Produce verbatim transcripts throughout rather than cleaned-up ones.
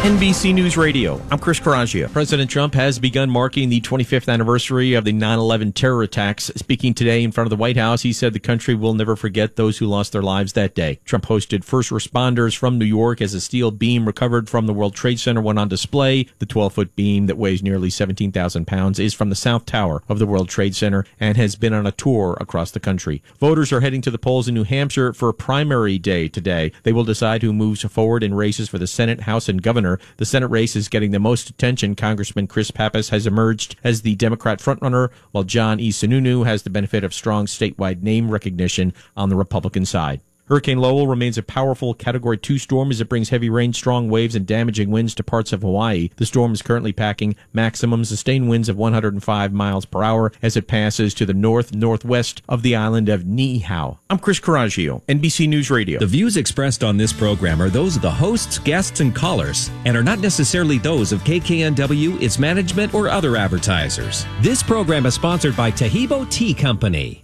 N B C News Radio, I'm Chris Carraggia. President Trump has begun marking the twenty-fifth anniversary of the nine eleven terror attacks. Speaking today in front of the White House, he said the country will never forget those who lost their lives that day. Trump hosted first responders from New York as a steel beam recovered from the World Trade Center went on display. The twelve-foot beam that weighs nearly seventeen thousand pounds is from the South Tower of the World Trade Center and has been on a tour across the country. Voters are heading to the polls in New Hampshire for primary day today. They will decide who moves forward in races for the Senate, House, and governor. The Senate race is getting the most attention. Congressman Chris Pappas has emerged as the Democrat frontrunner, while John E. Sununu has the benefit of strong statewide name recognition on the Republican side. Hurricane Lowell remains a powerful Category two storm as it brings heavy rain, strong waves, and damaging winds to parts of Hawaii. The storm is currently packing maximum sustained winds of one hundred five miles per hour as it passes to the north-northwest of the island of Niihau. I'm Chris Carraggia, N B C News Radio. The views expressed on this program are those of the hosts, guests, and callers, and are not necessarily those of K K N W, its management, or other advertisers. This program is sponsored by Taheebo Tea Company.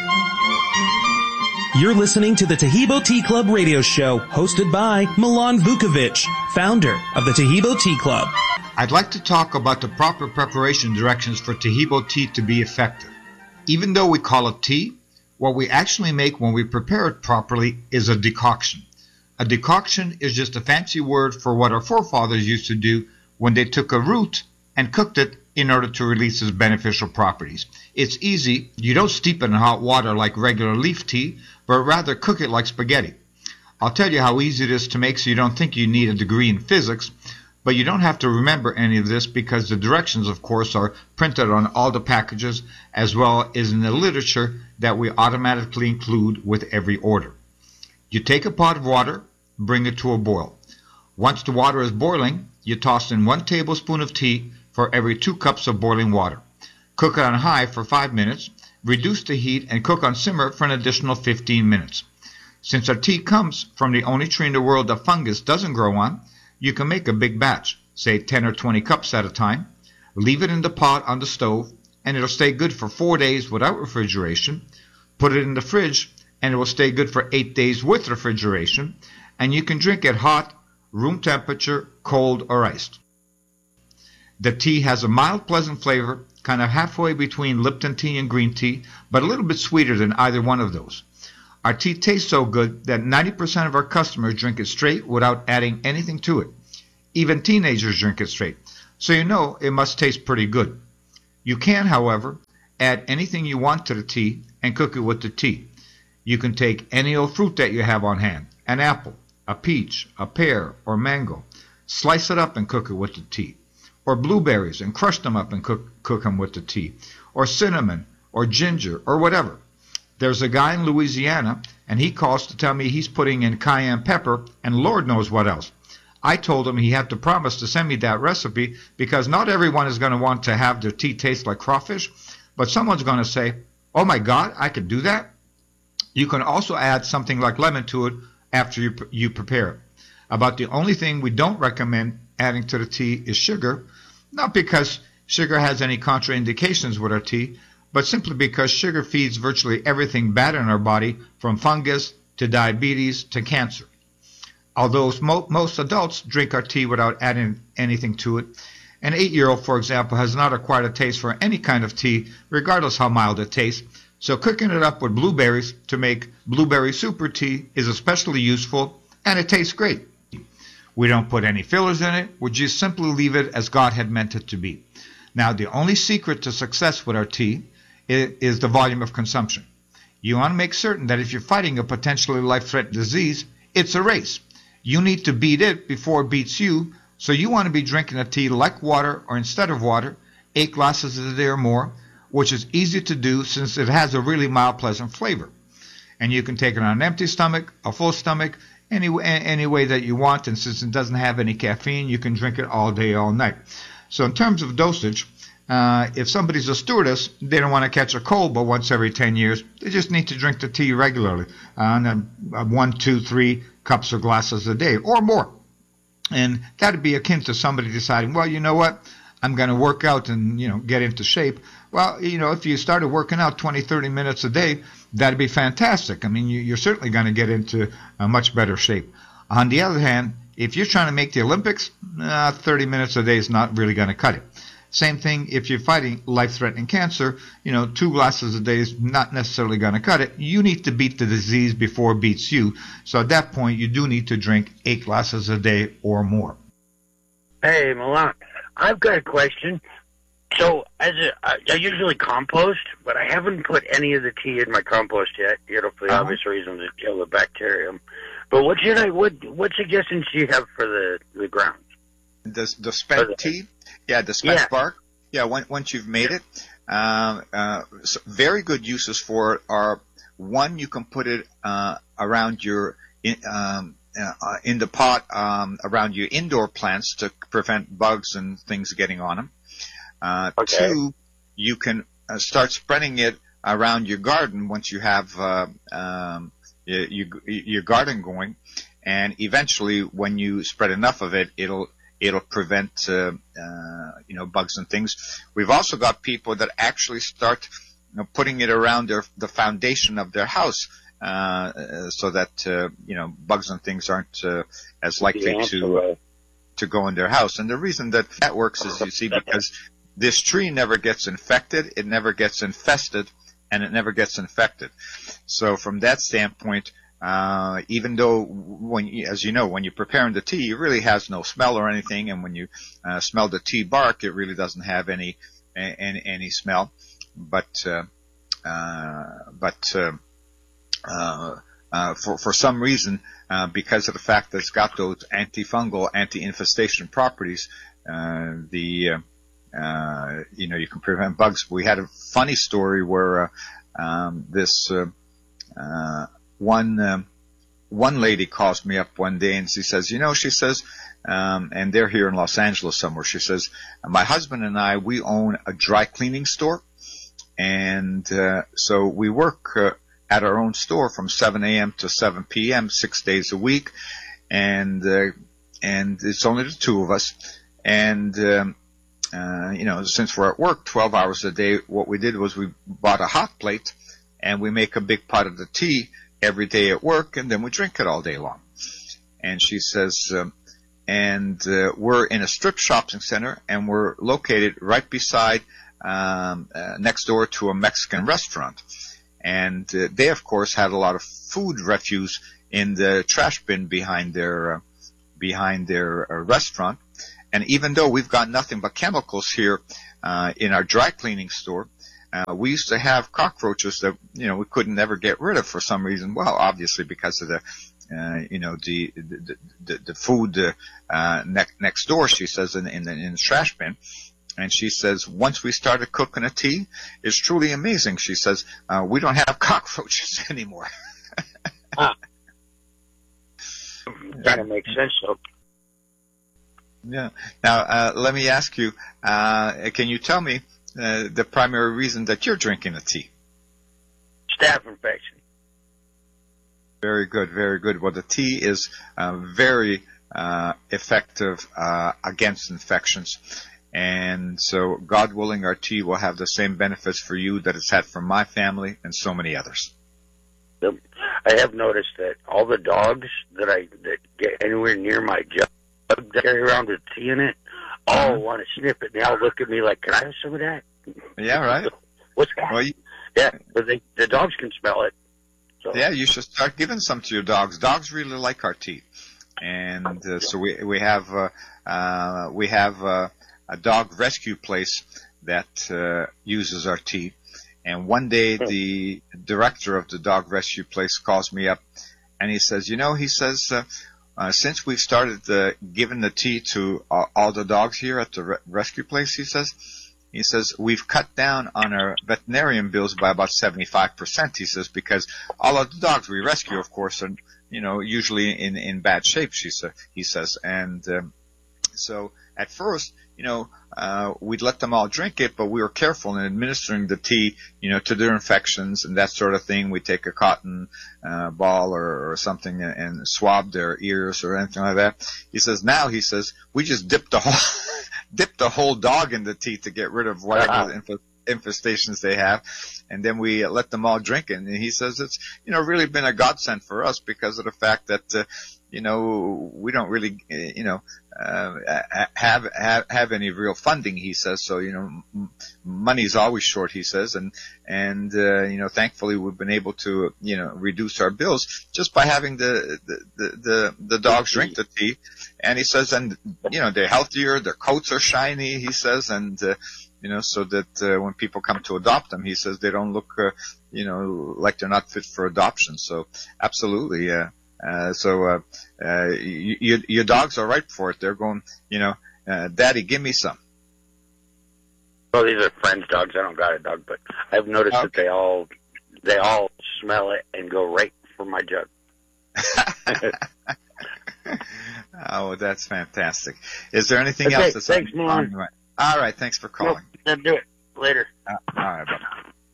You're listening to the Taheebo Tea Club radio show, hosted by Milan Vukovic, founder of the Taheebo Tea Club. I'd like to talk about the proper preparation directions for Taheebo tea to be effective. Even though we call it tea, what we actually make when we prepare it properly is a decoction. A decoction is just a fancy word for what our forefathers used to do when they took a root and cooked it in order to release its beneficial properties. It's easy. You don't steep it in hot water like regular leaf tea, but rather cook it like spaghetti. I'll tell you how easy it is to make so you don't think you need a degree in physics, but you don't have to remember any of this because the directions, of course, are printed on all the packages as well as in the literature that we automatically include with every order. You take a pot of water, bring it to a boil. Once the water is boiling, you toss in one tablespoon of tea for every two cups of boiling water. Cook it on high for five minutes, reduce the heat, and cook on simmer for an additional fifteen minutes. Since our tea comes from the only tree in the world that fungus doesn't grow on, you can make a big batch, say ten or twenty cups at a time, leave it in the pot on the stove, and it'll stay good for four days without refrigeration. Put it in the fridge, and it will stay good for eight days with refrigeration, and you can drink it hot, room temperature, cold, or iced. The tea has a mild, pleasant flavor, kind of halfway between Lipton tea and green tea, but a little bit sweeter than either one of those. Our tea tastes so good that ninety percent of our customers drink it straight without adding anything to it. Even teenagers drink it straight, so you know it must taste pretty good. You can, however, add anything you want to the tea and cook it with the tea. You can take any old fruit that you have on hand, an apple, a peach, a pear, or mango, slice it up and cook it with the tea. Or blueberries and crush them up and cook, cook them with the tea, or cinnamon, or ginger, or whatever. There's a guy in Louisiana, and he calls to tell me he's putting in cayenne pepper and Lord knows what else. I told him he had to promise to send me that recipe because not everyone is going to want to have their tea taste like crawfish, but someone's going to say, oh my God, I could do that? You can also add something like lemon to it after you, you prepare it. About the only thing we don't recommend adding to the tea is sugar, not because sugar has any contraindications with our tea, but simply because sugar feeds virtually everything bad in our body, from fungus to diabetes to cancer. Although mo most adults drink our tea without adding anything to it, an eight-year-old, for example, has not acquired a taste for any kind of tea, regardless how mild it tastes, so cooking it up with blueberries to make blueberry super tea is especially useful, and it tastes great. We don't put any fillers in it. We just simply leave it as God had meant it to be. Now, the only secret to success with our tea is the volume of consumption. You want to make certain that if you're fighting a potentially life-threatening disease, it's a race. You need to beat it before it beats you, so you want to be drinking a tea like water or instead of water, eight glasses a day or more, which is easy to do since it has a really mild, pleasant flavor. And you can take it on an empty stomach, a full stomach, Any, any way that you want, and since it doesn't have any caffeine, you can drink it all day, all night. So in terms of dosage, uh, if somebody's a stewardess, they don't want to catch a cold, but once every ten years, they just need to drink the tea regularly, uh, and, uh, one, two, three cups or glasses a day, or more. And that would be akin to somebody deciding, well, you know what, I'm going to work out and, you know, get into shape. Well, you know, if you started working out twenty, thirty minutes a day, that'd be fantastic. I mean, you, you're certainly going to get into a much better shape. On the other hand, If you're trying to make the Olympics, uh, thirty minutes a day is not really going to cut it. Same thing if you're fighting life-threatening cancer, you know, two glasses a day is not necessarily going to cut it. You need to beat the disease before it beats you. So at that point, you do need to drink eight glasses a day or more. Hey, Milan, I've got a question. So as a, I, I usually compost, but I haven't put any of the tea in my compost yet, you know, for the uh-huh. obvious reasons to kill the bacterium. But what should I, what, what suggestions do you have for the, the ground? The, the spent the, tea? Yeah, the spent yeah. bark. Yeah, when, once you've made it, uh, uh, so very good uses for it are, one, you can put it uh, around your, in, um, uh, in the pot um, around your indoor plants to prevent bugs and things getting on them. Uh, okay. Two, you can uh, start spreading it around your garden once you have uh, um, you, you, your garden going, and eventually, when you spread enough of it, it'll it'll prevent uh, uh, you know bugs and things. We've also got people that actually start you know, putting it around their, the foundation of their house, uh, so that uh, you know bugs and things aren't uh, as likely yeah, to uh, to go in their house. And the reason that that works is, you see, because this tree never gets infected, it never gets infested, and it never gets infected. So from that standpoint, uh, even though, when, as you know, when you're preparing the tea, it really has no smell or anything, and when you uh, smell the tea bark, it really doesn't have any any, any smell. But uh, uh, but uh, uh, uh, for for some reason, uh, because of the fact that it's got those antifungal, anti-infestation properties, uh, the uh, Uh, you know, you can prevent bugs. We had a funny story where uh, um, this uh, uh, one um, one lady calls me up one day and she says, you know, she says, um, and they're here in Los Angeles somewhere. She says, my husband and I, we own a dry cleaning store, and uh, so we work uh, at our own store from seven a.m. to seven p.m. six days a week, and uh, and it's only the two of us, and um, Uh, you know, since we're at work twelve hours a day, what we did was we bought a hot plate and we make a big pot of the tea every day at work, and then we drink it all day long. And she says, um, and uh, we're in a strip shopping center, and we're located right beside, um, uh, next door to a Mexican restaurant. And uh, they, of course, had a lot of food refuse in the trash bin behind their uh, behind their uh, restaurant. And even though we've got nothing but chemicals here uh, in our dry cleaning store, uh, we used to have cockroaches that you know we couldn't ever get rid of for some reason. Well, obviously because of the uh, you know the the, the, the food uh, uh, ne- next door. She says in, in the in the trash bin, and she says once we started cooking a tea, it's truly amazing. She says uh, we don't have cockroaches anymore. ah. Kind of makes sense. So. Yeah. Now, uh, let me ask you, uh, can you tell me uh, the primary reason that you're drinking the tea? Staph infection. Very good, very good. Well, the tea is uh, very uh, effective uh, against infections. And so, God willing, our tea will have the same benefits for you that it's had for my family and so many others. I have noticed that all the dogs that I that get anywhere near my jug, that carry around with tea in it, all want to sniff it. And they all look at me like, "Can I have some of that?" Yeah, right. What's that? Well, you, yeah, but they, the dogs can smell it. So. Yeah, you should start giving some to your dogs. Dogs really like our tea, and uh, so we we have uh, uh, we have uh, a dog rescue place that uh, uses our tea. And one day, the director of the dog rescue place calls me up, and he says, "You know," he says. Uh, Uh, since we've started uh, giving the tea to uh, all the dogs here at the re- rescue place, he says, he says, we've cut down on our veterinarian bills by about seventy-five percent, he says, because all of the dogs we rescue, of course, are, you know, usually in, in bad shape, she sa- he says. And um, so at first, you know, uh, we'd let them all drink it, but we were careful in administering the tea, you know, to their infections and that sort of thing. We take a cotton uh, ball or, or something and, and swab their ears or anything like that. He says now, he says, we just dip the whole, dip the whole dog in the tea to get rid of whatever uh-huh. inf- infestations they have. And then we let them all drink it. And he says it's, you know, really been a godsend for us because of the fact that, uh, you know, we don't really, you know, uh, have, have, have any real funding, he says. So, you know, m- money's always short, he says. And, and, uh, you know, thankfully we've been able to, you know, reduce our bills just by having the, the, the, the, the dogs drink the tea. And he says, and, you know, they're healthier, their coats are shiny, he says, and, uh, you know, so that, uh, when people come to adopt them, he says they don't look, uh, you know, like they're not fit for adoption. So absolutely, yeah. Uh, Uh, so, uh, uh, y- y- your dogs are ripe for it. They're going, you know, uh, Daddy, give me some. Well, these are friends' dogs. I don't got a dog, but I've noticed okay. that they all, they all smell it and go right for my jug. Oh, that's fantastic. Is there anything okay, else that's thanks, on, on your mind? All right. Thanks for calling. Nope, do it later. Uh, all right. Bye.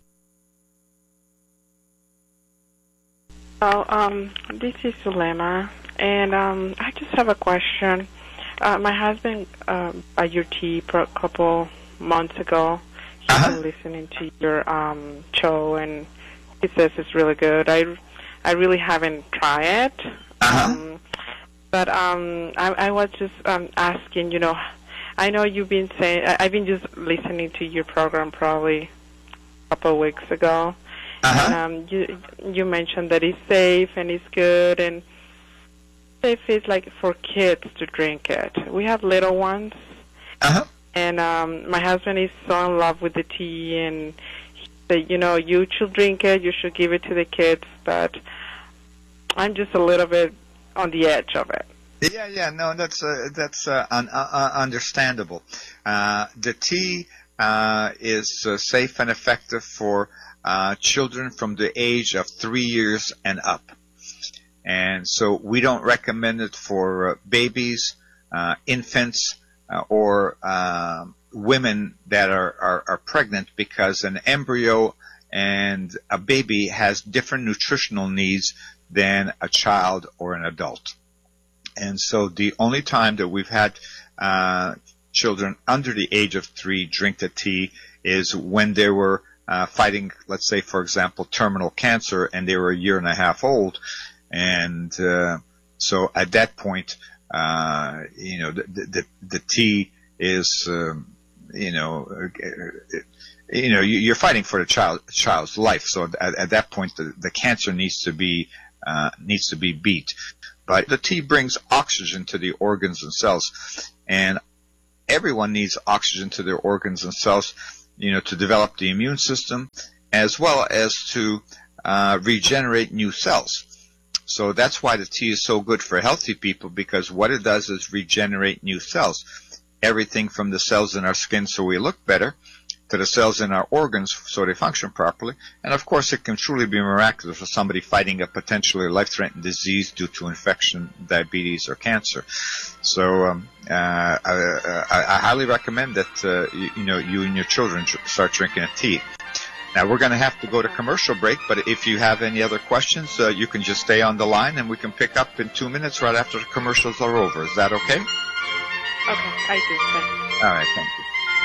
Oh, um, this is Sulema, and um, I just have a question. Uh, my husband uh, bought your tea for a couple months ago. He's uh-huh. been listening to your um, show, and he says it's really good. I, I really haven't tried it, uh-huh. um, but um, I, I was just um, asking. You know, I know you've been saying. I've been just listening to your program probably a couple of weeks ago. Uh-huh. And, um, you you mentioned that it's safe and it's good, and safe is like for kids to drink it. We have little ones, uh-huh. and um, my husband is so in love with the tea, and he said, you know, you should drink it, you should give it to the kids, but I'm just a little bit on the edge of it. Yeah, yeah, no, that's uh, that's uh, un- uh, understandable. Uh, the tea uh, is uh, safe and effective for Uh, children from the age of three years and up. And so we don't recommend it for uh, babies, uh, infants, uh, or uh, women that are, are, are pregnant, because an embryo and a baby has different nutritional needs than a child or an adult. And so the only time that we've had uh, children under the age of three drink the tea is when they were Uh, fighting, let's say, for example, terminal cancer, and they were a year and a half old. And uh, so at that point, uh, you know, the, the, the tea is, um, you know, uh, you know, you're fighting for the child, child's life. So at, at that point, the, the cancer needs to be, uh, needs to be beat. But the tea brings oxygen to the organs and cells, and everyone needs oxygen to their organs and cells, you know, to develop the immune system, as well as to uh, regenerate new cells. So that's why the tea is so good for healthy people, because what it does is regenerate new cells. Everything from the cells in our skin so we look better, to the cells in our organs so they function properly. And of course, it can truly be miraculous for somebody fighting a potentially life-threatening disease due to infection, diabetes, or cancer. So um, uh, I, I, I highly recommend that uh, you, you know you and your children start drinking a tea. Now we're going to have to go to commercial break, but if you have any other questions, uh, you can just stay on the line, and we can pick up in two minutes right after the commercials are over. Is that okay? Okay, I do. Thanks. All right, thank you.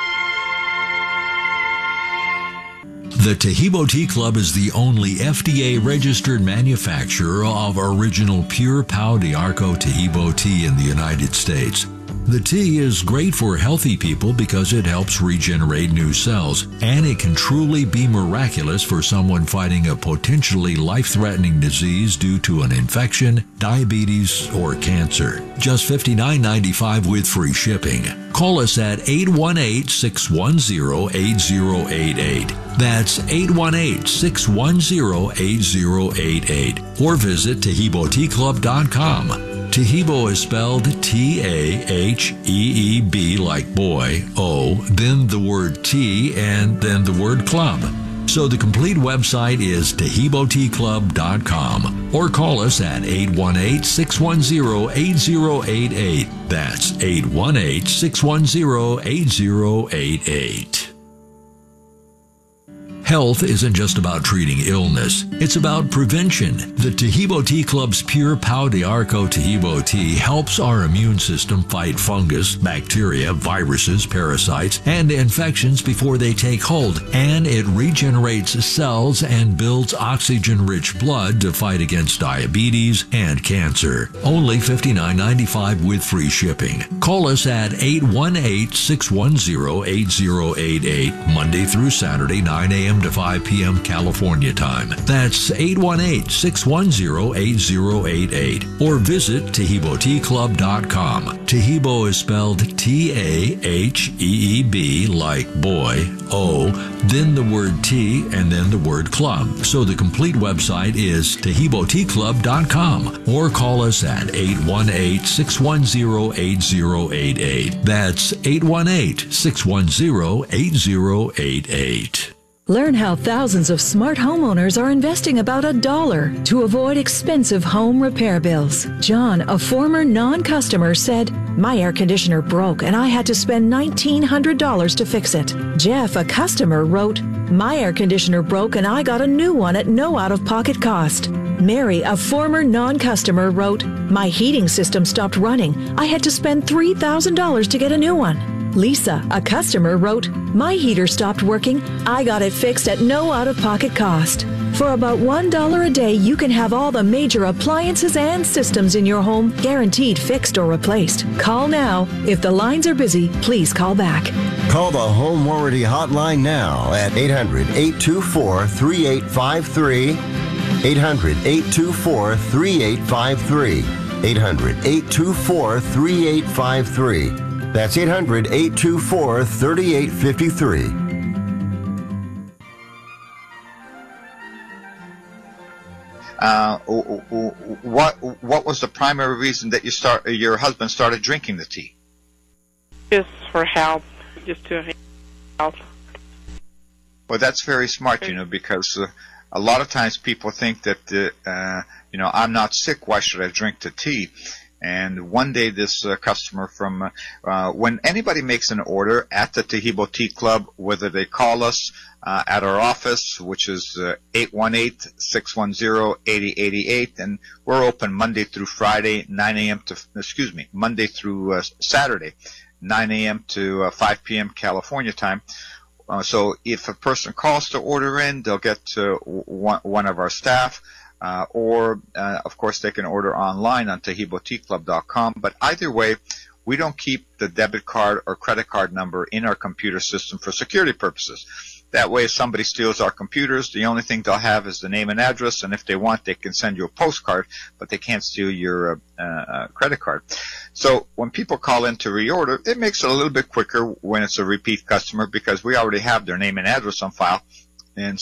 The Taheebo Tea Club is the only F D A-registered manufacturer of original pure Pau d'Arco Taheebo tea in the United States. The tea is great for healthy people because it helps regenerate new cells, and it can truly be miraculous for someone fighting a potentially life-threatening disease due to an infection, diabetes, or cancer. Just fifty-nine ninety-five with free shipping. Call us at eight one eight, six one zero, eight zero eight eight. That's eight one eight, six one zero, eight zero eight eight. Or visit Taheebo Tea Club dot com. Taheebo is spelled T A H E E B like boy, O, then the word tea, and then the word club. So the complete website is Taheebo Tea Club dot com, or call us at eight one eight, six one zero, eight zero eight eight. That's eight one eight, six one zero, eight zero eight eight. Health isn't just about treating illness. It's about prevention. The Tahibo Tea Club's Pure Pau de Arco Tahibo Tea helps our immune system fight fungus, bacteria, viruses, parasites, and infections before they take hold. And it regenerates cells and builds oxygen-rich blood to fight against diabetes and cancer. Only fifty-nine ninety-five with free shipping. Call us at eight one eight, six one zero, eight zero eight eight, Monday through Saturday, nine a.m. to five p.m. California time. That's eight one eight, six one zero, eight zero eight eight. Or visit Tahibo Tea Club dot com. Tahibo is spelled T A H E E B like boy, O, then the word tea, and then the word club. So the complete website is Tahibo Tea Club dot com. Or call us at eight one eight, six one zero, eight zero eight eight. That's eight one eight, six one zero, eight zero eight eight. Learn how thousands of smart homeowners are investing about a dollar to avoid expensive home repair bills. John, a former non-customer, said, "My air conditioner broke and I had to spend nineteen hundred dollars to fix it." Jeff, a customer, wrote, "My air conditioner broke and I got a new one at no out-of-pocket cost." Mary, a former non-customer, wrote, "My heating system stopped running. I had to spend three thousand dollars to get a new one." Lisa, a customer, wrote, "My heater stopped working. I got it fixed at no out-of-pocket cost." For about one dollar a day, you can have all the major appliances and systems in your home guaranteed fixed or replaced. Call now. If the lines are busy, please call back. Call the Home Warranty Hotline now at eight hundred, eight two four, three eight five three. eight hundred, eight two four, three eight five three. eight hundred, eight two four, three eight five three. That's eight hundred, eight two four, three eight five three. Uh, what what was the primary reason that you start your husband started drinking the tea? Just for health, just to health. Well, that's very smart, you know, because uh, a lot of times people think that uh, uh, you know, I'm not sick, why should I drink the tea? And one day this uh, customer from, uh, uh, when anybody makes an order at the Tahibo Tea Club, whether they call us uh, at our office, which is uh, eight one eight, six one zero, eight zero eight eight, and we're open Monday through Friday, nine a.m. to, excuse me, Monday through uh, Saturday, nine a.m. to uh, five p.m. California time. Uh, so if a person calls to order in, they'll get uh, one, one of our staff. Uh, or, uh, of course, they can order online on Tahibo Tea Club dot com. But either way, we don't keep the debit card or credit card number in our computer system for security purposes. That way, if somebody steals our computers, the only thing they'll have is the name and address, and if they want, they can send you a postcard, but they can't steal your uh, uh, credit card. So when people call in to reorder, it makes it a little bit quicker when it's a repeat customer because we already have their name and address on file. And